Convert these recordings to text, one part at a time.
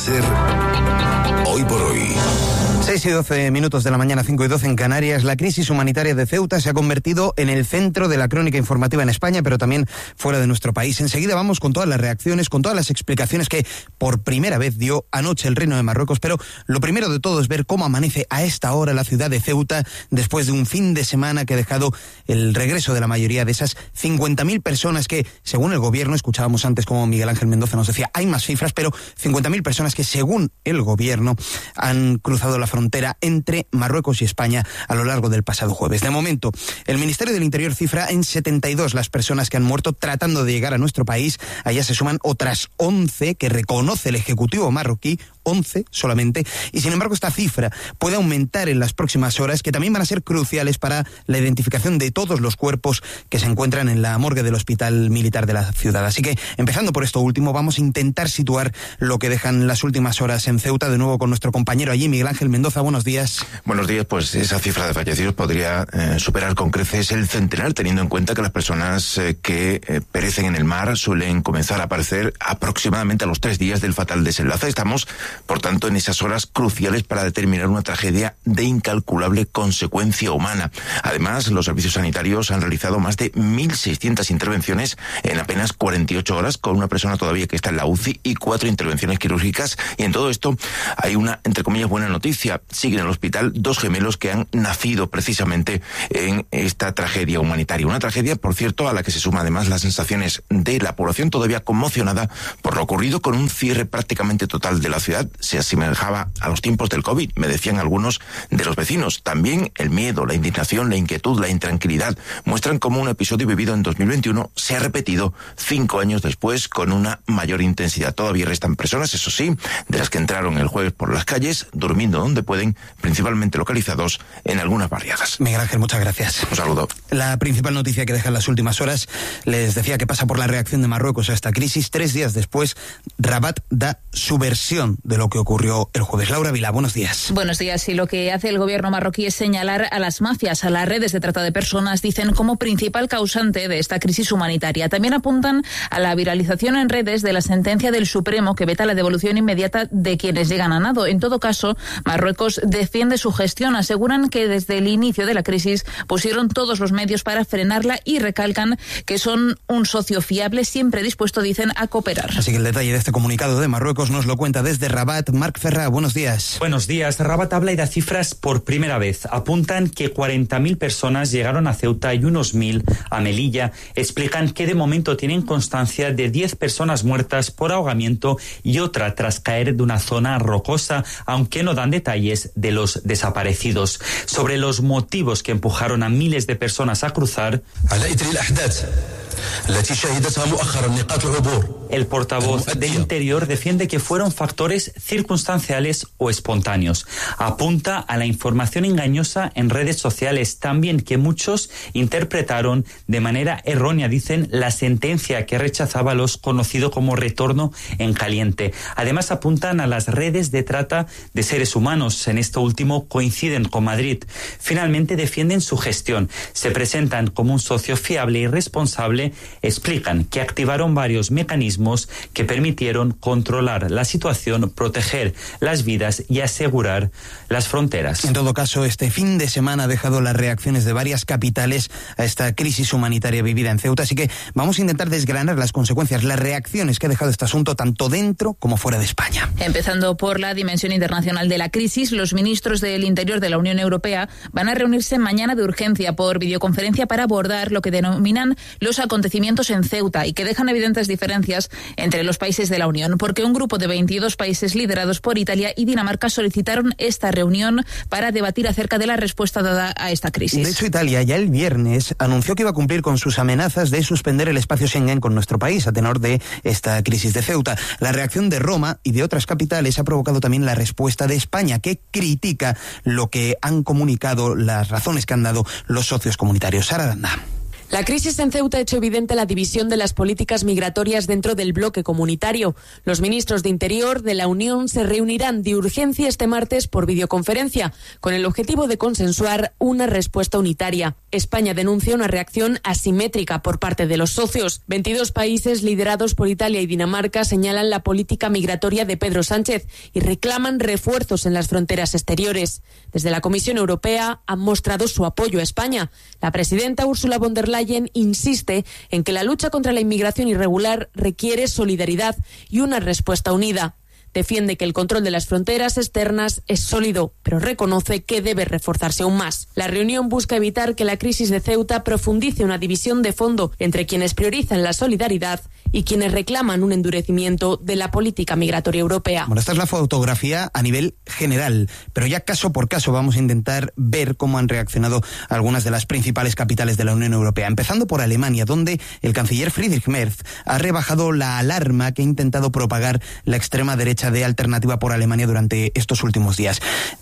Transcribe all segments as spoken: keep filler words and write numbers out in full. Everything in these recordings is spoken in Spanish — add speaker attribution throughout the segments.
Speaker 1: SER Hoy por Hoy.
Speaker 2: seis y doce minutos de la mañana, cinco y doce en Canarias. La crisis humanitaria de Ceuta se ha convertido en el centro de la crónica informativa en España, pero también fuera de nuestro país. Enseguida vamos con todas las reacciones, con todas las explicaciones que por primera vez dio anoche el Reino de Marruecos, pero lo primero de todo es ver cómo amanece a esta hora la ciudad de Ceuta después de un fin de semana que ha dejado el regreso de la mayoría de esas cincuenta mil personas que, según el gobierno, escuchábamos antes como Miguel Ángel Mendoza nos decía, hay más cifras, pero cincuenta mil personas que, según el gobierno, han cruzado la frontera entre Marruecos y España a lo largo del pasado jueves. De momento, el Ministerio del Interior cifra en setenta y dos las personas que han muerto tratando de llegar a nuestro país. Allá se suman otras once que reconoce el Ejecutivo marroquí, once solamente, y sin embargo esta cifra puede aumentar en las próximas horas, que también van a ser cruciales para la identificación de todos los cuerpos que se encuentran en la morgue del Hospital Militar de la ciudad. Así que, empezando por esto último, vamos a intentar situar lo que dejan las últimas horas en Ceuta, de nuevo con nuestro compañero allí, Miguel Ángel Mendoza. Buenos días.
Speaker 3: Buenos días. Pues esa cifra de fallecidos podría eh, superar con creces el centenar, teniendo en cuenta que las personas eh, que eh, perecen en el mar suelen comenzar a aparecer aproximadamente a los tres días del fatal desenlace. Estamos, por tanto, en esas horas cruciales para determinar una tragedia de incalculable consecuencia humana. Además, los servicios sanitarios han realizado más de mil seiscientas intervenciones en apenas cuarenta y ocho horas, con una persona todavía que está en la U C I y cuatro intervenciones quirúrgicas. Y en todo esto hay una, entre comillas, buena noticia. Siguen en el hospital dos gemelos que han nacido precisamente en esta tragedia humanitaria. Una tragedia, por cierto, a la que se suma además las sensaciones de la población todavía conmocionada por lo ocurrido, con un cierre prácticamente total de la ciudad. Se asemejaba a los tiempos del COVID, me decían algunos de los vecinos. También el miedo, la indignación, la inquietud, la intranquilidad muestran cómo un episodio vivido en dos mil veintiuno se ha repetido cinco años después con una mayor intensidad. Todavía restan personas, eso sí, de las que entraron el jueves por las calles, durmiendo donde pueden, principalmente localizados en algunas barriadas.
Speaker 2: Miguel Ángel, muchas gracias.
Speaker 3: Un saludo.
Speaker 2: La principal noticia que dejan las últimas horas, les decía que pasa por la reacción de Marruecos a esta crisis. Tres días después, Rabat da su versión de lo que ocurrió el jueves. Laura Vila, buenos días.
Speaker 4: Buenos días. Y lo que hace el gobierno marroquí es señalar a las mafias, a las redes de trata de personas, dicen, como principal causante de esta crisis humanitaria. También apuntan a la viralización en redes de la sentencia del Supremo que veta la devolución inmediata de quienes llegan a nado. En todo caso, Marruecos defiende su gestión. Aseguran que desde el inicio de la crisis pusieron todos los medios para frenarla y recalcan que son un socio fiable, siempre dispuesto, dicen, a cooperar.
Speaker 2: Así que el detalle de este comunicado de Marruecos nos lo cuenta desde Rabat Marc Ferrà. Buenos días.
Speaker 5: Buenos días. Rabat habla y da cifras por primera vez. Apuntan que cuarenta mil personas llegaron a Ceuta y unos mil a Melilla. Explican que de momento tienen constancia de diez personas muertas por ahogamiento y otra tras caer de una zona rocosa, aunque no dan detalles de los desaparecidos. Sobre los motivos que empujaron a miles de personas a cruzar, el portavoz del Interior defiende que fueron factores circunstanciales o espontáneos. Apunta a la información engañosa en redes sociales, también que muchos interpretaron de manera errónea, dicen, la sentencia que rechazaba los conocido como retorno en caliente. Además apuntan a las redes de trata de seres humanos. En esto último coinciden con Madrid. Finalmente defienden su gestión. Se presentan como un socio fiable y responsable. Explican que activaron varios mecanismos que permitieron controlar la situación, proteger las vidas y asegurar las fronteras.
Speaker 2: En todo caso, este fin de semana ha dejado las reacciones de varias capitales a esta crisis humanitaria vivida en Ceuta, así que vamos a intentar desgranar las consecuencias, las reacciones que ha dejado este asunto tanto dentro como fuera de España.
Speaker 4: Empezando por la dimensión internacional de la crisis, los ministros del Interior de la Unión Europea van a reunirse mañana de urgencia por videoconferencia para abordar lo que denominan los acontecimientos en Ceuta y que dejan evidentes diferencias entre los países de la Unión, porque un grupo de veintidós países liderados por Italia y Dinamarca solicitaron esta reunión para debatir acerca de la respuesta dada a esta crisis.
Speaker 2: De hecho, Italia ya el viernes anunció que iba a cumplir con sus amenazas de suspender el espacio Schengen con nuestro país a tenor de esta crisis de Ceuta. La reacción de Roma y de otras capitales ha provocado también la respuesta de España, que critica lo que han comunicado, las razones que han dado los socios comunitarios. Sara Danda.
Speaker 6: La crisis en Ceuta ha hecho evidente la división de las políticas migratorias dentro del bloque comunitario. Los ministros de Interior de la Unión se reunirán de urgencia este martes por videoconferencia, con el objetivo de consensuar una respuesta unitaria. España denuncia una reacción asimétrica por parte de los socios. veintidós países liderados por Italia y Dinamarca señalan la política migratoria de Pedro Sánchez y reclaman refuerzos en las fronteras exteriores. Desde la Comisión Europea han mostrado su apoyo a España. La presidenta Ursula von der Leyen insiste en que la lucha contra la inmigración irregular requiere solidaridad y una respuesta unida. Defiende que el control de las fronteras externas es sólido, pero reconoce que debe reforzarse aún más. La reunión busca evitar que la crisis de Ceuta profundice una división de fondo entre quienes priorizan la solidaridad y quienes reclaman un endurecimiento de la política migratoria europea.
Speaker 2: Bueno, esta es la fotografía a nivel general, pero ya caso por caso vamos a intentar ver cómo han reaccionado algunas de las principales capitales de la Unión Europea, empezando por Alemania, donde el canciller Friedrich Merz ha rebajado la alarma que ha intentado propagar la extrema derecha de Alternativa por Alemania durante estos últimos días.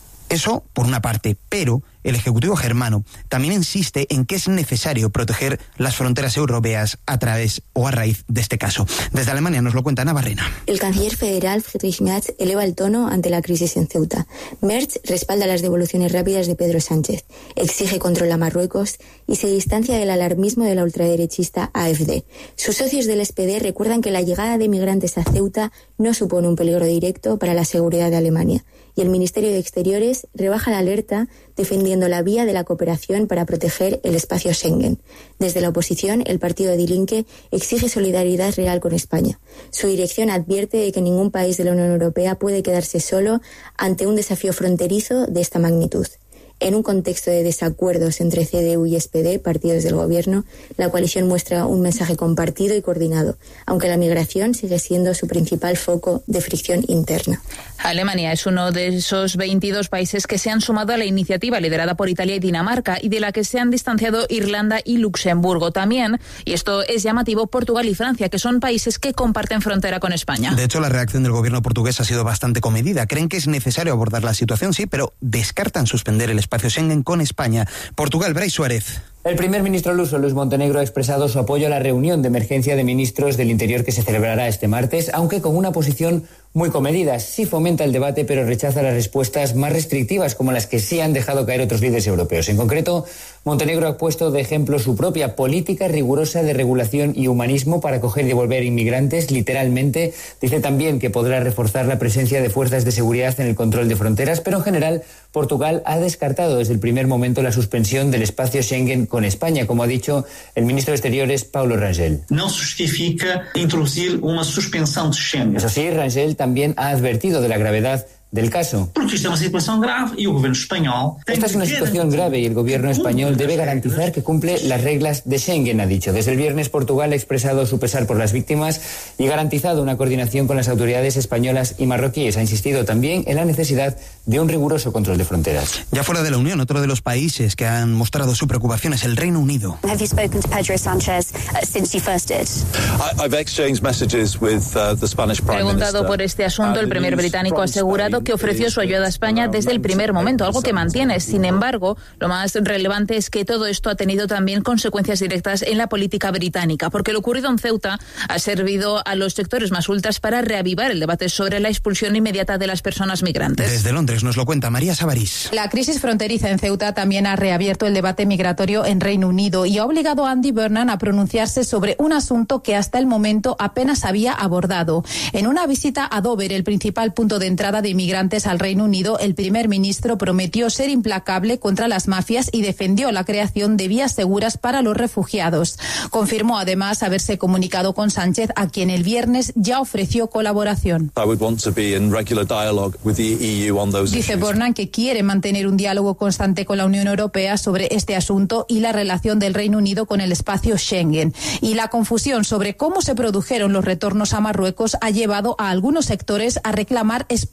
Speaker 2: Eso por una parte, pero el Ejecutivo germano también insiste en que es necesario proteger las fronteras europeas a través o a raíz de este caso. Desde Alemania nos lo cuenta Ana Barrena.
Speaker 7: El canciller federal Friedrich Merz eleva el tono ante la crisis en Ceuta. Merz respalda las devoluciones rápidas de Pedro Sánchez, exige control a Marruecos y se distancia del alarmismo de la ultraderechista A F D. Sus socios del S P D recuerdan que la llegada de migrantes a Ceuta no supone un peligro directo para la seguridad de Alemania, y el Ministerio de Exteriores rebaja la alerta defendiendo la vía de la cooperación para proteger el espacio Schengen. Desde la oposición, el partido Die Linke exige solidaridad real con España. Su dirección advierte de que ningún país de la Unión Europea puede quedarse solo ante un desafío fronterizo de esta magnitud. En un contexto de desacuerdos entre C D U y S P D, partidos del gobierno, la coalición muestra un mensaje compartido y coordinado, aunque la migración sigue siendo su principal foco de fricción interna.
Speaker 4: Alemania es uno de esos veintidós países que se han sumado a la iniciativa liderada por Italia y Dinamarca y de la que se han distanciado Irlanda y Luxemburgo. También, y esto es llamativo, Portugal y Francia, que son países que comparten frontera con España.
Speaker 2: De hecho, la reacción del gobierno portugués ha sido bastante comedida. Creen que es necesario abordar la situación, sí, pero descartan suspender el espacio Schengen con España. Portugal, Brais Suárez.
Speaker 8: El primer ministro luso, Luis Montenegro, ha expresado su apoyo a la reunión de emergencia de ministros del Interior que se celebrará este martes, aunque con una posición muy comedida. Sí fomenta el debate, pero rechaza las respuestas más restrictivas, como las que sí han dejado caer otros líderes europeos. En concreto, Montenegro ha puesto de ejemplo su propia política rigurosa de regulación y humanismo para acoger y devolver inmigrantes, literalmente. Dice también que podrá reforzar la presencia de fuerzas de seguridad en el control de fronteras, pero en general Portugal ha descartado desde el primer momento la suspensión del espacio Schengen con España, como ha dicho el ministro de Exteriores, Paulo Rangel.
Speaker 9: No justifica introducir una suspensión de Schengen.
Speaker 8: Eso sí, Rangel también ha advertido de la gravedad del caso.
Speaker 9: Porque esta es una situación grave y el gobierno español...
Speaker 8: Esta es una situación grave y el gobierno español debe garantizar que cumple las reglas de Schengen, ha dicho. Desde el viernes, Portugal ha expresado su pesar por las víctimas y garantizado una coordinación con las autoridades españolas y marroquíes. Ha insistido también en la necesidad de un riguroso control de fronteras.
Speaker 2: Ya fuera de la Unión, otro de los países que han mostrado su preocupación es el Reino Unido.
Speaker 10: Have you spoken to Pedro Sánchez uh, since you first did?
Speaker 11: I've exchanged messages with uh, the Spanish Prime Minister.
Speaker 4: Preguntado por este asunto, el primer británico ha asegurado que ofreció su ayuda a España desde el primer momento, algo que mantiene. Sin embargo, lo más relevante es que todo esto ha tenido también consecuencias directas en la política británica, porque lo ocurrido en Ceuta ha servido a los sectores más ultras para reavivar el debate sobre la expulsión inmediata de las personas migrantes.
Speaker 2: Desde Londres nos lo cuenta María Sabarís.
Speaker 12: La crisis fronteriza en Ceuta también ha reabierto el debate migratorio en Reino Unido y ha obligado a Andy Burnham a pronunciarse sobre un asunto que hasta el momento apenas había abordado. En una visita a Dover, el principal punto de entrada de inmigrantes al Reino Unido, el primer ministro prometió ser implacable contra las mafias y defendió la creación de vías seguras para los refugiados. Confirmó además haberse comunicado con Sánchez, a quien el viernes ya ofreció colaboración. Dice Burnham que quiere mantener un diálogo constante con la Unión Europea sobre este asunto y la relación del Reino Unido con el espacio Schengen. Y la confusión sobre cómo se produjeron los retornos a Marruecos ha llevado a algunos sectores a reclamar expulsiones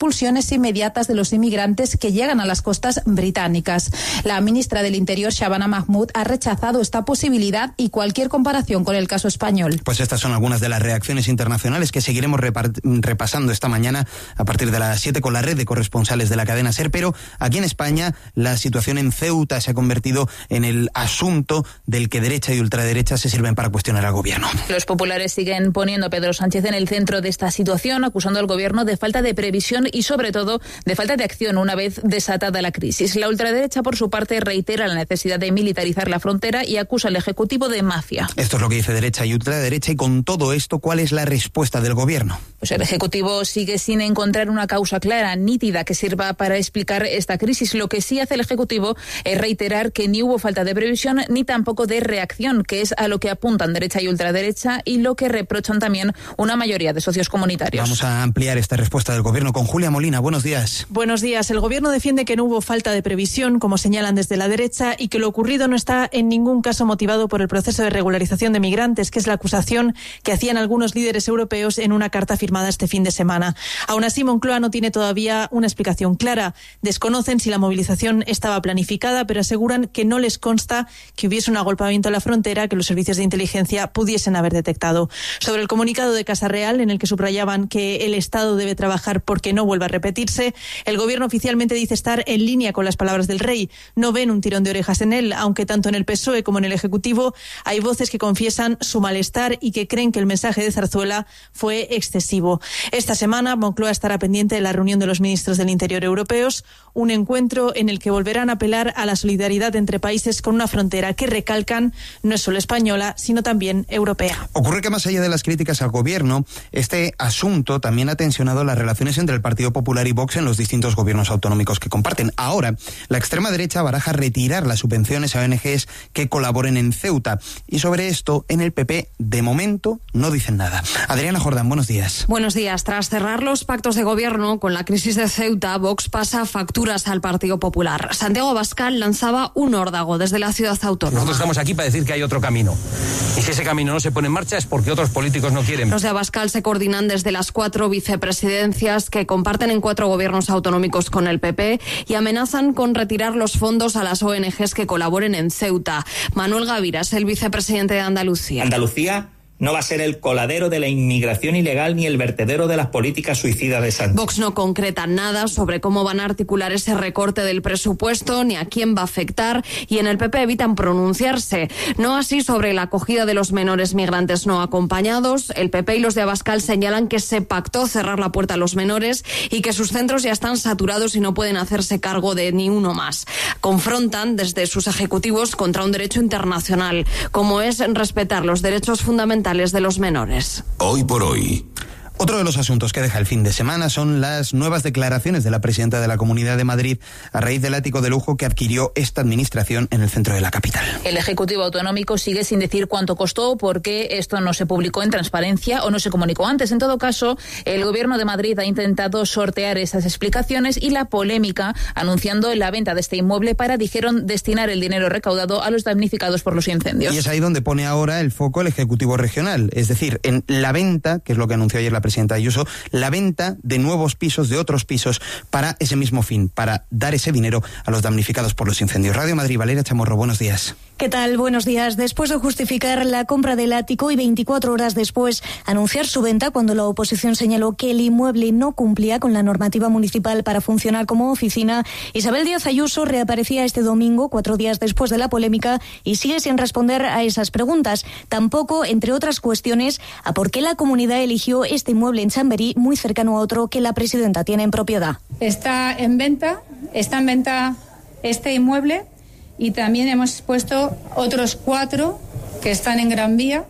Speaker 12: devoluciones inmediatas de los inmigrantes que llegan a las costas británicas. La ministra del Interior, Shabana Mahmood, ha rechazado esta posibilidad y cualquier comparación con el caso español.
Speaker 2: Pues estas son algunas de las reacciones internacionales que seguiremos repasando esta mañana a partir de las siete con la red de corresponsales de la cadena SER, pero aquí en España la situación en Ceuta se ha convertido en el asunto del que derecha y ultraderecha se sirven para cuestionar al gobierno.
Speaker 4: Los populares siguen poniendo a Pedro Sánchez en el centro de esta situación, acusando al gobierno de falta de previsión y sobre todo de falta de acción una vez desatada la crisis. La ultraderecha, por su parte, reitera la necesidad de militarizar la frontera y acusa al Ejecutivo de mafia.
Speaker 2: Esto es lo que dice derecha y ultraderecha, y con todo esto, ¿cuál es la respuesta del gobierno?
Speaker 4: Pues el Ejecutivo sigue sin encontrar una causa clara, nítida, que sirva para explicar esta crisis. Lo que sí hace el Ejecutivo es reiterar que ni hubo falta de previsión ni tampoco de reacción, que es a lo que apuntan derecha y ultraderecha y lo que reprochan también una mayoría de socios comunitarios.
Speaker 2: Vamos a ampliar esta respuesta del gobierno con Julia Molina. Buenos días.
Speaker 13: Buenos días. El gobierno defiende que no hubo falta de previsión, como señalan desde la derecha, y que lo ocurrido no está en ningún caso motivado por el proceso de regularización de migrantes, que es la acusación que hacían algunos líderes europeos en una carta firmada este fin de semana. Aún así, Moncloa no tiene todavía una explicación clara. Desconocen si la movilización estaba planificada, pero aseguran que no les consta que hubiese un agolpamiento a la frontera que los servicios de inteligencia pudiesen haber detectado. Sobre el comunicado de Casa Real, en el que subrayaban que el Estado debe trabajar porque no vuelva a repetirse, el gobierno oficialmente dice estar en línea con las palabras del rey. No ven un tirón de orejas en él, aunque tanto en el P S O E como en el Ejecutivo hay voces que confiesan su malestar y que creen que el mensaje de Zarzuela fue excesivo. Esta semana Moncloa estará pendiente de la reunión de los ministros del Interior europeos, un encuentro en el que volverán a apelar a la solidaridad entre países con una frontera que, recalcan, no es solo española, sino también europea.
Speaker 2: Ocurre que más allá de las críticas al gobierno, este asunto también ha tensionado las relaciones entre el Partido Popular y Vox en los distintos gobiernos autonómicos que comparten. Ahora, la extrema derecha baraja retirar las subvenciones a O N Ges que colaboren en Ceuta. Y sobre esto, en el P P, de momento, no dicen nada. Adriana Jordán, buenos días.
Speaker 14: Buenos días. Tras cerrar los pactos de gobierno con la crisis de Ceuta, Vox pasa facturas al Partido Popular. Santiago Abascal lanzaba un órdago desde la ciudad autónoma.
Speaker 15: Nosotros estamos aquí para decir que hay otro camino. Y si ese camino no se pone en marcha es porque otros políticos no quieren.
Speaker 14: Los de Abascal se coordinan desde las cuatro vicepresidencias que comparten en cuatro gobiernos autonómicos con el P P y amenazan con retirar los fondos a las O N Ges que colaboren en Ceuta. Manuel Gaviras, el vicepresidente de Andalucía.
Speaker 16: Andalucía no va a ser el coladero de la inmigración ilegal ni el vertedero de las políticas suicidas de Sánchez.
Speaker 14: Vox no concreta nada sobre cómo van a articular ese recorte del presupuesto ni a quién va a afectar, y en el P P evitan pronunciarse. No así sobre la acogida de los menores migrantes no acompañados. El P P y los de Abascal señalan que se pactó cerrar la puerta a los menores y que sus centros ya están saturados y no pueden hacerse cargo de ni uno más. Confrontan desde sus ejecutivos contra un derecho internacional, como es respetar los derechos fundamentales de los menores.
Speaker 1: Hoy por hoy.
Speaker 2: Otro de los asuntos que deja el fin de semana son las nuevas declaraciones de la presidenta de la Comunidad de Madrid a raíz del ático de lujo que adquirió esta administración en el centro de la capital.
Speaker 4: El Ejecutivo Autonómico sigue sin decir cuánto costó, porque esto no se publicó en transparencia o no se comunicó antes. En todo caso, el Gobierno de Madrid ha intentado sortear esas explicaciones y la polémica, anunciando la venta de este inmueble para, dijeron, destinar el dinero recaudado a los damnificados por los incendios.
Speaker 2: Y es ahí donde pone ahora el foco el Ejecutivo Regional, es decir, en la venta, que es lo que anunció ayer la presidenta presidenta Ayuso, la venta de nuevos pisos, de otros pisos, para ese mismo fin, para dar ese dinero a los damnificados por los incendios. Radio Madrid, Valeria Chamorro, buenos días.
Speaker 17: ¿Qué tal? Buenos días. Después de justificar la compra del ático y veinticuatro horas después anunciar su venta cuando la oposición señaló que el inmueble no cumplía con la normativa municipal para funcionar como oficina, Isabel Díaz Ayuso reaparecía este domingo, cuatro días después de la polémica, y sigue sin responder a esas preguntas. Tampoco, entre otras cuestiones, a por qué la comunidad eligió este inmueble en Chamberí, muy cercano a otro que la presidenta tiene en propiedad.
Speaker 18: Está en venta, está en venta este inmueble. Y también hemos puesto otros cuatro que están en Gran Vía,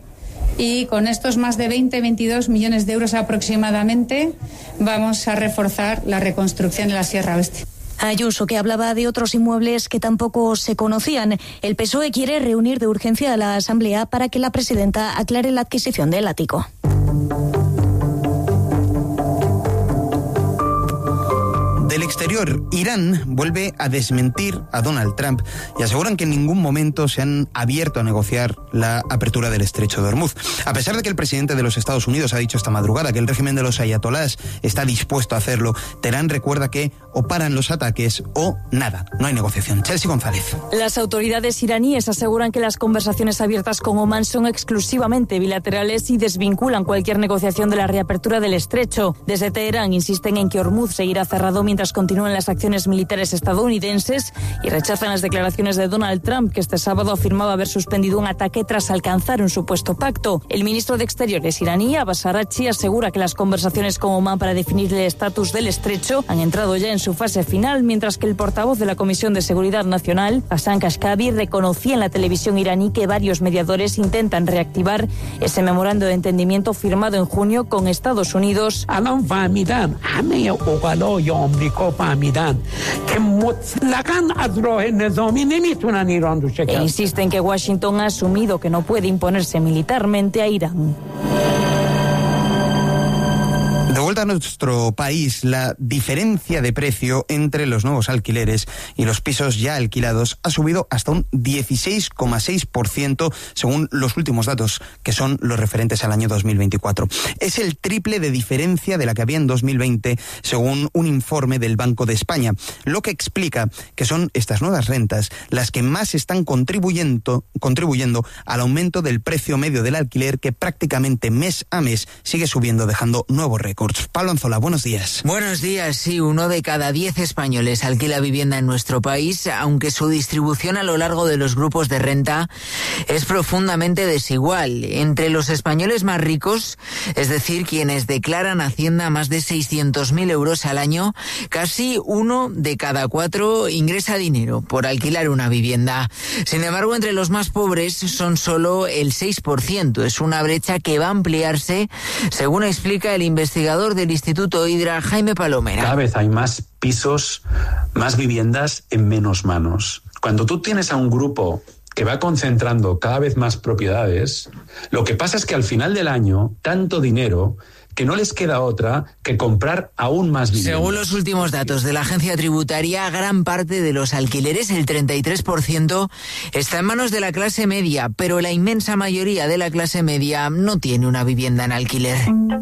Speaker 18: y con estos más de veinte, veintidós millones de euros aproximadamente vamos a reforzar la reconstrucción de la Sierra Oeste.
Speaker 17: Ayuso, que hablaba de otros inmuebles que tampoco se conocían. El P S O E quiere reunir de urgencia a la Asamblea para que la presidenta aclare la adquisición del ático.
Speaker 2: Del exterior Exterior, Irán vuelve a desmentir a Donald Trump y aseguran que en ningún momento se han abierto a negociar la apertura del estrecho de Hormuz. A pesar de que el presidente de los Estados Unidos ha dicho esta madrugada que el régimen de los ayatolás está dispuesto a hacerlo, Teherán recuerda que o paran los ataques o nada, no hay negociación. Chelsea González.
Speaker 19: Las autoridades iraníes aseguran que las conversaciones abiertas con Omán son exclusivamente bilaterales y desvinculan cualquier negociación de la reapertura del estrecho. Desde Teherán insisten en que Hormuz seguirá cerrado mientras continúen las acciones militares estadounidenses y rechazan las declaraciones de Donald Trump, que este sábado afirmaba haber suspendido un ataque tras alcanzar un supuesto pacto. El ministro de Exteriores iraní, Abbas Araghchi, asegura que las conversaciones con Omán para definir el estatus del estrecho han entrado ya en su fase final, mientras que el portavoz de la Comisión de Seguridad Nacional, Hassan Kashkabi, reconocía en la televisión iraní que varios mediadores intentan reactivar ese memorando de entendimiento firmado en junio con Estados Unidos. E insiste en que Washington ha asumido que no puede imponerse militarmente a Irán.
Speaker 2: De vuelta a nuestro país, la diferencia de precio entre los nuevos alquileres y los pisos ya alquilados ha subido hasta un dieciséis coma seis por ciento según los últimos datos, que son los referentes al año dos mil veinticuatro. Es el triple de diferencia de la que había en dos mil veinte, según un informe del Banco de España, lo que explica que son estas nuevas rentas las que más están contribuyendo, contribuyendo al aumento del precio medio del alquiler, que prácticamente mes a mes sigue subiendo, dejando nuevos récords. Pablo Anzola, buenos días.
Speaker 20: Buenos días, sí, uno de cada diez españoles alquila vivienda en nuestro país, aunque su distribución a lo largo de los grupos de renta es profundamente desigual. Entre los españoles más ricos, es decir, quienes declaran a Hacienda más de seiscientos mil euros al año, casi uno de cada cuatro ingresa dinero por alquilar una vivienda. Sin embargo, entre los más pobres son solo el seis por ciento. Es una brecha que va a ampliarse, según explica el investigador del Instituto Hidra, Jaime Palomera.
Speaker 21: Cada vez hay más pisos, más viviendas en menos manos. Cuando tú tienes a un grupo que va concentrando cada vez más propiedades, lo que pasa es que al final del año, tanto dinero que no les queda otra que comprar aún más viviendas.
Speaker 20: Según los últimos datos de la agencia tributaria, gran parte de los alquileres, el treinta y tres por ciento, está en manos de la clase media, pero la inmensa mayoría de la clase media no tiene una vivienda en alquiler.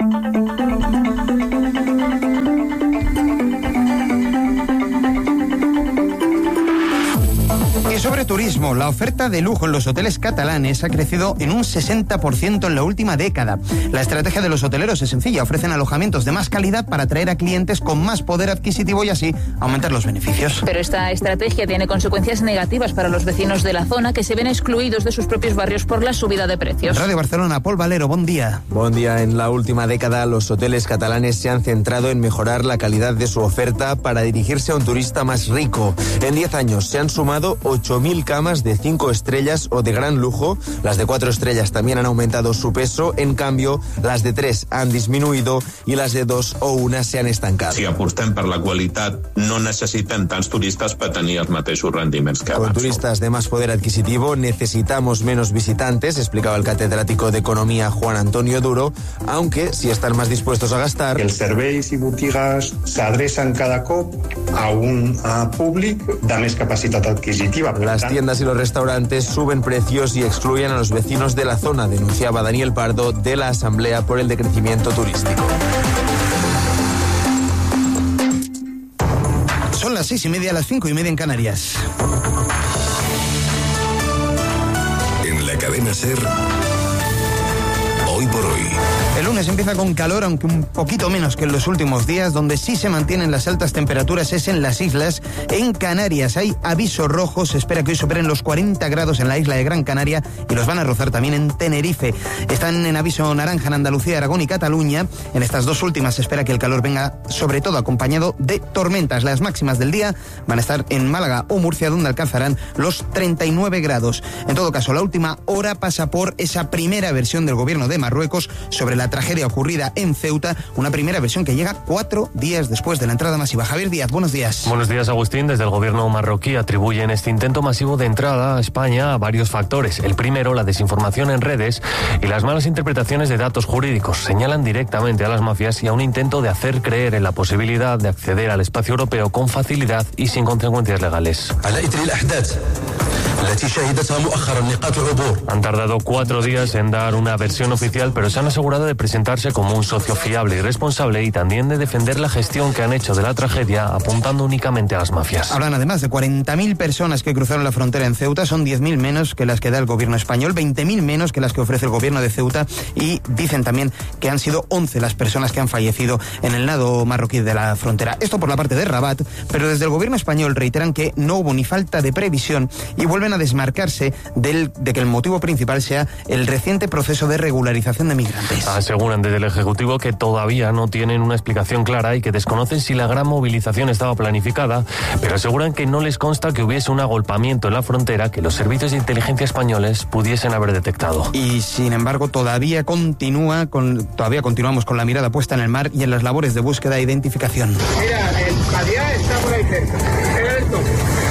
Speaker 2: Y sobre turismo, la oferta de lujo en los hoteles catalanes ha crecido en un sesenta por ciento en la última década. La estrategia de los hoteleros es sencilla: ofrecen alojamientos de más calidad para atraer a clientes con más poder adquisitivo y así aumentar los beneficios.
Speaker 4: Pero esta estrategia tiene consecuencias negativas para los vecinos de la zona, que se ven excluidos de sus propios barrios por la subida de precios.
Speaker 2: Radio Barcelona, Paul Valero, buen día.
Speaker 22: Buen día. En la última década, los hoteles catalanes se han centrado en mejorar la calidad de su oferta para dirigirse a un turista más rico. En diez años se han sumado ocho mil camas de cinco estrellas o de gran lujo. Las de cuatro estrellas también han aumentado su peso. En cambio, las de tres han disminuido y las de dos o una se han estancado.
Speaker 23: Si apostem per la qualitat, no necessitem tants turistes per tenir els mateixos rendiments que abans.
Speaker 22: Con turistas de más poder adquisitivo necesitamos menos visitantes, explicaba el catedrático de Economía Juan Antonio Duro, aunque si están más dispuestos a gastar...
Speaker 24: Els serveis i botigues s'adrecen cada cop a un a públic de més capacitat adquisitiva.
Speaker 22: Las tiendas y los restaurantes suben precios y excluyen a los vecinos de la zona, denunciaba Daniel Pardo de la Asamblea por el Decrecimiento Turístico.
Speaker 2: Son las seis y media, las cinco y media en Canarias.
Speaker 1: En la cadena SER, Hoy por Hoy.
Speaker 2: El lunes empieza con calor, aunque un poquito menos que en los últimos días. Donde sí se mantienen las altas temperaturas es en las islas. En Canarias hay aviso rojo. Se espera que hoy superen los cuarenta grados en la isla de Gran Canaria y los van a rozar también en Tenerife. Están en aviso naranja en Andalucía, Aragón y Cataluña. En estas dos últimas se espera que el calor venga sobre todo acompañado de tormentas. Las máximas del día van a estar en Málaga o Murcia, donde alcanzarán los treinta y nueve grados. En todo caso, la última hora pasa por esa primera versión del gobierno de Marruecos sobre la la tragedia ocurrida en Ceuta, una primera versión que llega cuatro días después de la entrada masiva. Javier Díaz, buenos días.
Speaker 3: Buenos días, Agustín. Desde el gobierno marroquí atribuyen este intento masivo de entrada a España a varios factores. El primero, la desinformación en redes y las malas interpretaciones de datos jurídicos. Señalan directamente a las mafias y a un intento de hacer creer en la posibilidad de acceder al espacio europeo con facilidad y sin consecuencias legales. Han tardado cuatro días en dar una versión oficial, pero se han asegurado de presentarse como un socio fiable y responsable y también de defender la gestión que han hecho de la tragedia, apuntando únicamente a las mafias.
Speaker 2: Hablan además de cuarenta mil personas que cruzaron la frontera en Ceuta, son diez mil menos que las que da el gobierno español, veinte mil menos que las que ofrece el gobierno de Ceuta, y dicen también que han sido once las personas que han fallecido en el lado marroquí de la frontera. Esto por la parte de Rabat, pero desde el gobierno español reiteran que no hubo ni falta de previsión y vuelven a desmarcarse del, de que el motivo principal sea el reciente proceso de regularización de migrantes.
Speaker 3: Aseguran desde el Ejecutivo que todavía no tienen una explicación clara y que desconocen si la gran movilización estaba planificada, pero aseguran que no les consta que hubiese un agolpamiento en la frontera que los servicios de inteligencia españoles pudiesen haber detectado.
Speaker 2: Y sin embargo todavía continúa con, todavía continuamos con la mirada puesta en el mar y en las labores de búsqueda e identificación.
Speaker 5: Mira, el Padilla está por ahí cerca. Era esto.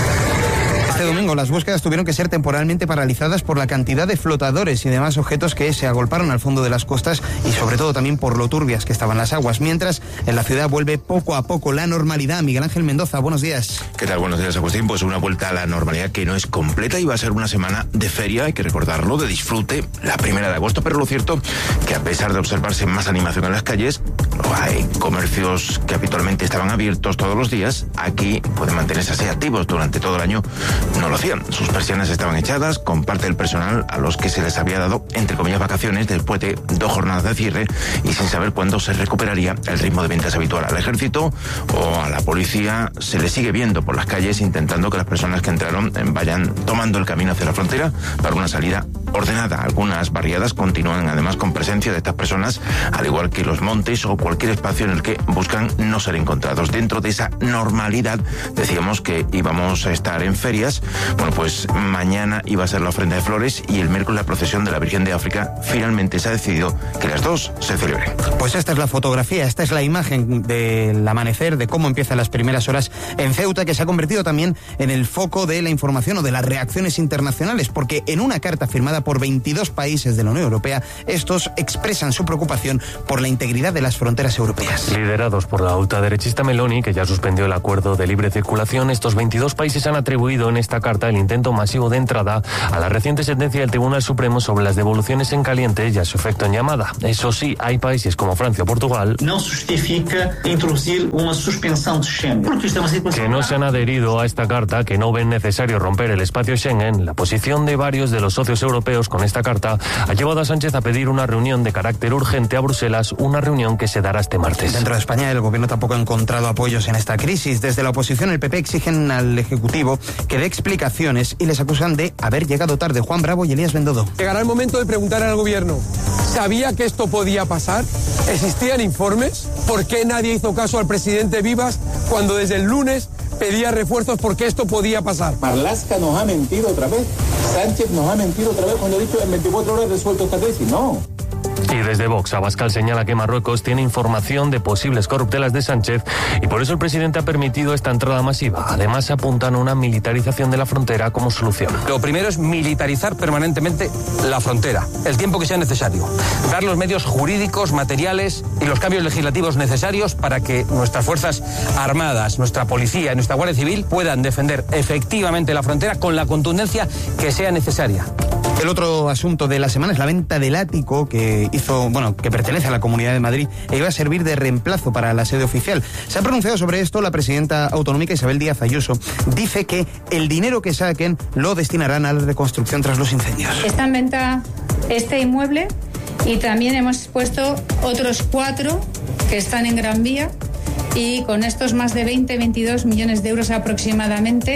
Speaker 2: Este domingo las búsquedas tuvieron que ser temporalmente paralizadas por la cantidad de flotadores y demás objetos que se agolparon al fondo de las costas y sobre todo también por lo turbias que estaban las aguas, mientras en la ciudad vuelve poco a poco la normalidad. Miguel Ángel Mendoza, buenos días.
Speaker 6: ¿Qué tal? Buenos días, Agustín. Pues una vuelta a la normalidad que no es completa y va a ser una semana de feria, hay que recordarlo, de disfrute, la primera de agosto, pero lo cierto que a pesar de observarse más animación en las calles, hay comercios que habitualmente estaban abiertos todos los días, aquí pueden mantenerse así activos durante todo el año. No lo hacían. Sus persianas estaban echadas con parte del personal a los que se les había dado, entre comillas, vacaciones después de dos jornadas de cierre y sin saber cuándo se recuperaría el ritmo de ventas habitual. Al ejército o a la policía se les sigue viendo por las calles intentando que las personas que entraron vayan tomando el camino hacia la frontera para una salida ordenada. Algunas barriadas continúan además con presencia de estas personas, al igual que los montes o cualquier espacio en el que buscan no ser encontrados. Dentro de esa normalidad decíamos que íbamos a estar en ferias. Bueno, pues mañana iba a ser la ofrenda de flores y el miércoles la procesión de la Virgen de África. Finalmente se ha decidido que las dos se celebren.
Speaker 2: Pues esta es la fotografía, esta es la imagen del amanecer, de cómo empiezan las primeras horas en Ceuta, que se ha convertido también en el foco de la información o de las reacciones internacionales, porque en una carta firmada por veintidós países de la Unión Europea, estos expresan su preocupación por la integridad de las fronteras europeas.
Speaker 3: Liderados por la ultraderechista Meloni, que ya suspendió el acuerdo de libre circulación, estos veintidós países han atribuido en esta carta el intento masivo de entrada a la reciente sentencia del Tribunal Supremo sobre las devoluciones en caliente y a su efecto en llamada. Eso sí, hay países como Francia o Portugal
Speaker 9: no justifica introducir una suspensión de Schengen.
Speaker 3: Que no se han adherido a esta carta, que no ven necesario romper el espacio Schengen. La posición de varios de los socios europeos con esta carta ha llevado a Sánchez a pedir una reunión de carácter urgente a Bruselas, una reunión que se dará este martes.
Speaker 2: Dentro de España el gobierno tampoco ha encontrado apoyos en esta crisis. Desde la oposición el P P exigen al Ejecutivo que dé explicaciones y les acusan de haber llegado tarde. Juan Bravo y Elías Bendodo.
Speaker 7: Llegará el momento de preguntar al gobierno, ¿sabía que esto podía pasar? ¿Existían informes? ¿Por qué nadie hizo caso al presidente Vivas cuando desde el lunes pedía refuerzos porque esto podía pasar?
Speaker 25: Marlaska nos ha mentido otra vez. Sánchez nos ha mentido otra vez cuando ha dicho en veinticuatro horas resuelto esta crisis. No.
Speaker 3: Y desde Vox, Abascal señala que Marruecos tiene información de posibles corruptelas de Sánchez y por eso el presidente ha permitido esta entrada masiva. Además, apuntan a una militarización de la frontera como solución.
Speaker 15: Lo primero es militarizar permanentemente la frontera, el tiempo que sea necesario. Dar los medios jurídicos, materiales y los cambios legislativos necesarios para que nuestras Fuerzas Armadas, nuestra Policía y nuestra Guardia Civil puedan defender efectivamente la frontera con la contundencia que sea necesaria.
Speaker 2: El otro asunto de la semana es la venta del ático que hizo, bueno, que pertenece a la Comunidad de Madrid e iba a servir de reemplazo para la sede oficial. Se ha pronunciado sobre esto la presidenta autonómica Isabel Díaz Ayuso. Dice que el dinero que saquen lo destinarán a la reconstrucción tras los incendios.
Speaker 18: Está en venta este inmueble y también hemos puesto otros cuatro que están en Gran Vía y con estos más de veinte, veintidós millones de euros aproximadamente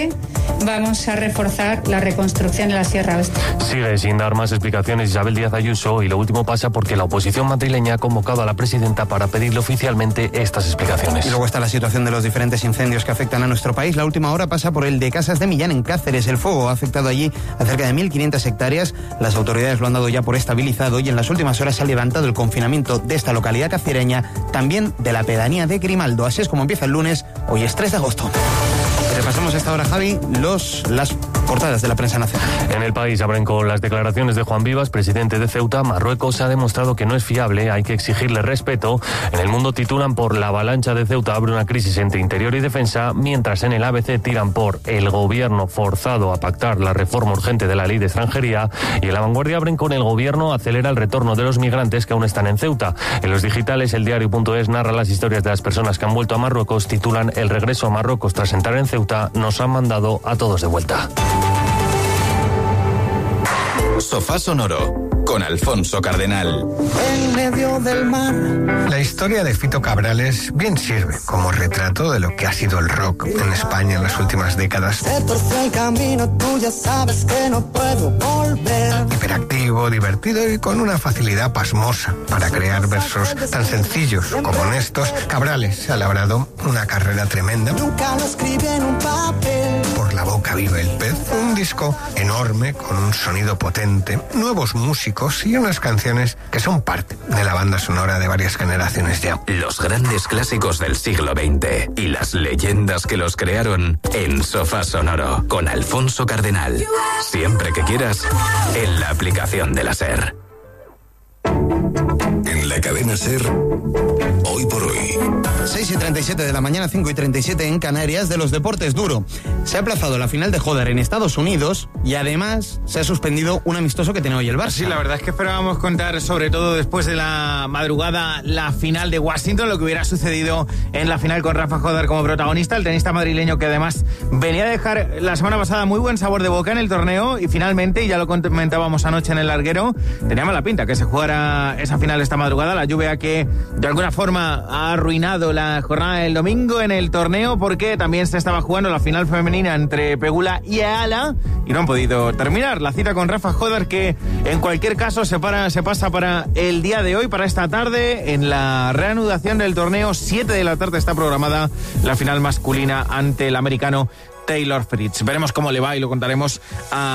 Speaker 18: vamos a reforzar la reconstrucción de la Sierra Oeste.
Speaker 3: Sigue sin dar más explicaciones Isabel Díaz Ayuso y lo último pasa porque la oposición madrileña ha convocado a la presidenta para pedirle oficialmente estas explicaciones.
Speaker 2: Y luego está la situación de los diferentes incendios que afectan a nuestro país. La última hora pasa por el de Casas de Millán en Cáceres. El fuego ha afectado allí a cerca de mil quinientas hectáreas. Las autoridades lo han dado ya por estabilizado y en las últimas horas se ha levantado el confinamiento de esta localidad cacereña, también de la pedanía de Grimaldo. Así es como empieza el lunes. Hoy es tres de agosto. Repasamos a esta hora, Javi, los, las portadas de la prensa nacional.
Speaker 3: En El País abren con las declaraciones de Juan Vivas, presidente de Ceuta. Marruecos ha demostrado que no es fiable, hay que exigirle respeto. En El Mundo titulan por la avalancha de Ceuta abre una crisis entre interior y defensa, mientras en el A B C tiran por el gobierno forzado a pactar la reforma urgente de la ley de extranjería. Y en La Vanguardia abren con el gobierno acelera el retorno de los migrantes que aún están en Ceuta. En los digitales, El Diario punto es narra las historias de las personas que han vuelto a Marruecos. Titulan el regreso a Marruecos tras entrar en Ceuta. Nos han mandado a todos de vuelta.
Speaker 1: Sofá Sonoro con Alfonso Cardenal.
Speaker 8: En medio del mar. La historia de Fito Cabrales bien sirve como retrato de lo que ha sido el rock en España en las últimas décadas.
Speaker 10: Se torce el camino, tú ya sabes que no puedo volver.
Speaker 8: Hiperactivo, divertido y con una facilidad pasmosa para crear versos tan sencillos como honestos, Cabrales se ha labrado una carrera tremenda.
Speaker 10: Nunca lo escribí en un papel.
Speaker 8: Por la boca vive el pez, un disco enorme con un sonido potente, nuevos músicos y unas canciones que son parte de la banda sonora de varias generaciones ya.
Speaker 1: Los grandes clásicos del siglo veinte y las leyendas que los crearon en Sofá Sonoro con Alfonso Cardenal. Siempre que quieras, en la aplicación de la SER. En la cadena SER, hoy por hoy.
Speaker 2: seis y treinta y siete de la mañana, cinco y treinta y siete en Canarias. De los deportes, duro. Se ha aplazado la final de Joder en Estados Unidos y además se ha suspendido un amistoso que tiene hoy el Barça.
Speaker 11: Sí, la verdad es que esperábamos contar, sobre todo después de la madrugada, la final de Washington, lo que hubiera sucedido en la final con Rafa Joder como protagonista, el tenista madrileño que además venía a dejar la semana pasada muy buen sabor de boca en el torneo y finalmente, y ya lo comentábamos anoche en el larguero, tenía mala pinta que se jugara esa final esta madrugada. La lluvia que de alguna forma ha arruinado la jornada del domingo en el torneo, porque también se estaba jugando la final femenina entre Pegula y Eala y no han podido terminar. La cita con Rafa Joder, que en cualquier caso se, para, se pasa para el día de hoy, para esta tarde, en la reanudación del torneo. siete de la tarde está programada la final masculina ante el americano Taylor Fritz. Veremos cómo le va y lo contaremos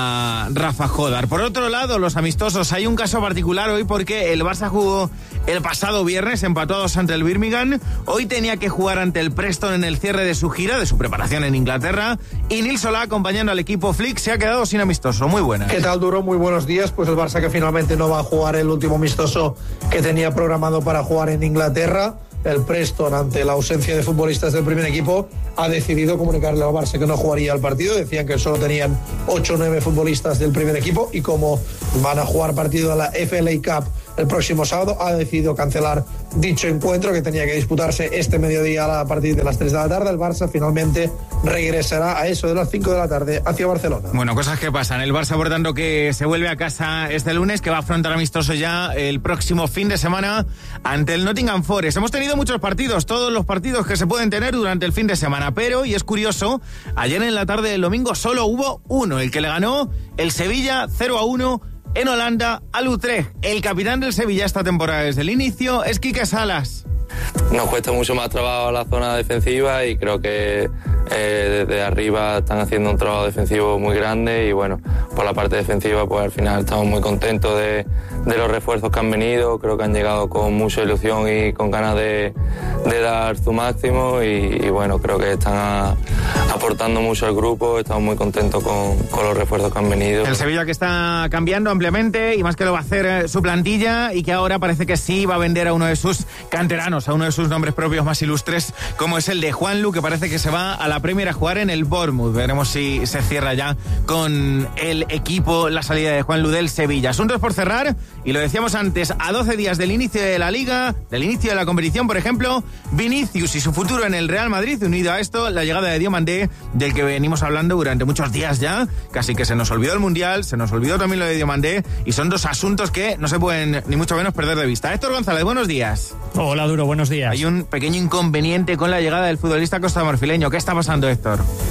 Speaker 11: a Rafa Joder. Por otro lado, los amistosos. Hay un caso particular hoy porque el Barça jugó el pasado viernes empatados ante el Birmingham. Hoy tenía que jugar ante el Preston en el cierre de su gira, de su preparación en Inglaterra. Y Nil Solá, acompañando al equipo Flick, se ha quedado sin amistoso. Muy buena.
Speaker 12: ¿Qué tal, Duro? Muy buenos días. Pues el Barça que finalmente no va a jugar el último amistoso que tenía programado para jugar en Inglaterra. El Preston, ante la ausencia de futbolistas del primer equipo, ha decidido comunicarle al Barça que no jugaría el partido. Decían que solo tenían ocho o nueve futbolistas del primer equipo y como van a jugar partido de la F L A Cup el próximo sábado, ha decidido cancelar dicho encuentro que tenía que disputarse este mediodía a partir de las tres de la tarde. El Barça finalmente regresará a eso de las cinco de la tarde hacia Barcelona.
Speaker 11: Bueno, cosas que pasan. El Barça, por tanto, que se vuelve a casa este lunes, que va a afrontar amistoso ya el próximo fin de semana ante el Nottingham Forest. Hemos tenido muchos partidos, todos los partidos que se pueden tener durante el fin de semana, pero, y es curioso, ayer en la tarde del domingo solo hubo uno, el que le ganó el Sevilla cero a uno en Holanda al Utrecht. El capitán del Sevilla esta temporada desde el inicio es Quique Salas.
Speaker 13: Nos cuesta mucho más trabajo la zona defensiva y creo que eh, desde arriba están haciendo un trabajo defensivo muy grande y bueno, por la parte defensiva pues al final estamos muy contentos de, de los refuerzos que han venido. Creo que han llegado con mucha ilusión y con ganas de, de dar su máximo y, y bueno, creo que están a, aportando mucho al grupo. Estamos muy contentos con, con los refuerzos que han venido.
Speaker 11: El Sevilla que está cambiando ampliamente y más que lo va a hacer su plantilla y que ahora parece que sí va a vender a uno de sus canteranos, a uno de sus nombres propios más ilustres, como es el de Juanlu, que parece que se va a la Premier a jugar en el Bournemouth. Veremos si se cierra ya con el equipo la salida de Juanlu del Sevilla. Asuntos por cerrar, y lo decíamos antes, a doce días del inicio de la Liga, del inicio de la competición, por ejemplo, Vinicius y su futuro en el Real Madrid. Unido a esto, la llegada de Diomandé, del que venimos hablando durante muchos días ya. Casi que se nos olvidó el Mundial, se nos olvidó también lo de Diomandé, y son dos asuntos que no se pueden ni mucho menos perder de vista. Héctor González, buenos días.
Speaker 26: Hola, Duro, buenos días.
Speaker 11: Hay un pequeño inconveniente con la llegada del futbolista costamarfileño. ¿Qué está pasando, Héctor?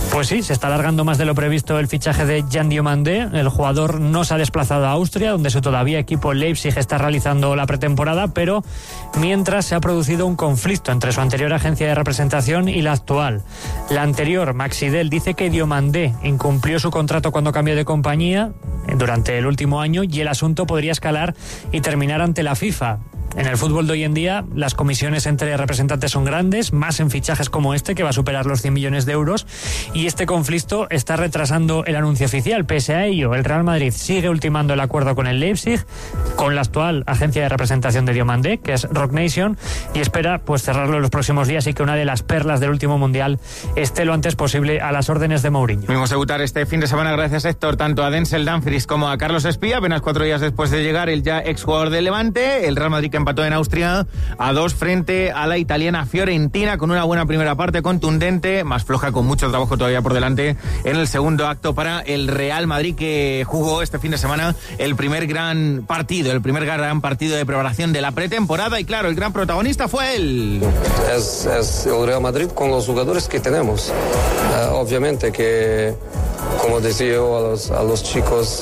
Speaker 14: Pues sí, se está alargando más de lo previsto el fichaje de Jan Diomandé. El jugador no se ha desplazado a Austria, donde su todavía equipo Leipzig está realizando la pretemporada, pero mientras se ha producido un conflicto entre su anterior agencia de representación y la actual. La anterior, Maxidel, dice que Diomandé incumplió su contrato cuando cambió de compañía durante el último año y el asunto podría escalar y terminar ante la FIFA. En el fútbol de hoy en día, las comisiones entre representantes son grandes, más en fichajes como este, que va a superar los cien millones de euros, y este conflicto está retrasando el anuncio oficial. Pese a ello, el Real Madrid sigue ultimando el acuerdo con el Leipzig, con la actual agencia de representación de Diomandé, que es Rock Nation, y espera pues cerrarlo en los próximos días y que una de las perlas del último Mundial esté lo antes posible a las órdenes de Mourinho.
Speaker 11: Vamos a debutar este fin de semana, gracias Héctor, tanto a Denzel Dumfries como a Carlos Espía, apenas cuatro días después de llegar el ya exjugador del Levante. El Real Madrid que empató en Austria a dos frente a la italiana Fiorentina con una buena primera parte contundente, más floja, con mucho trabajo todavía por delante en el segundo acto para el Real Madrid, que jugó este fin de semana el primer gran partido, el primer gran partido de preparación de la pretemporada, y claro, el gran protagonista fue él.
Speaker 16: Es, es el Real Madrid con los jugadores que tenemos. Uh, obviamente que, como decía yo a los, a los chicos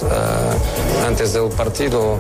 Speaker 16: uh, antes del partido,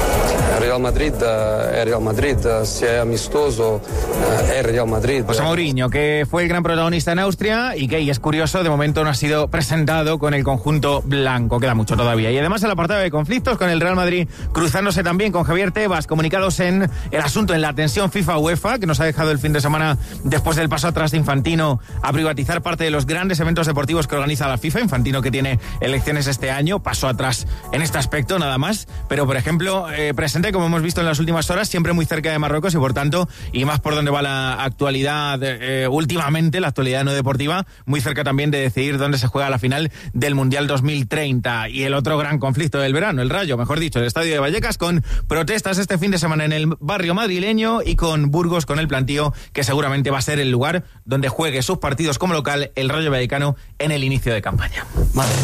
Speaker 16: Real Madrid uh, es Real Madrid, uh, si es amistoso uh, es Real Madrid.
Speaker 11: José Mourinho, que fue el gran protagonista en Austria y que, y es curioso, de momento no ha sido presentado con el conjunto blanco, queda mucho todavía. Y además el apartado de conflictos con el Real Madrid cruzándose también con Javier Tebas, comunicados en el asunto, en la tensión FIFA-UEFA, que nos ha dejado el fin de semana después del paso atrás de Infantino a privatizar parte de los grandes eventos deportivos que organiza la FIFA. Infantino, que tiene elecciones este año, pasó atrás en este aspecto nada más, pero por ejemplo eh, presente, como hemos visto en las últimas horas, siempre muy cerca de Marruecos, y por tanto, y más por donde va la actualidad eh, últimamente, la actualidad no deportiva, muy cerca también de decidir dónde se juega la final del Mundial dos mil treinta. Y el otro gran conflicto del verano, el Rayo, mejor dicho, el Estadio de Vallecas, con protestas este fin de semana en el barrio madrileño, y con Burgos con el plantío, que seguramente va a ser el lugar donde juegue sus partidos como local el Rayo Vallecano en el inicio de campaña. Madre.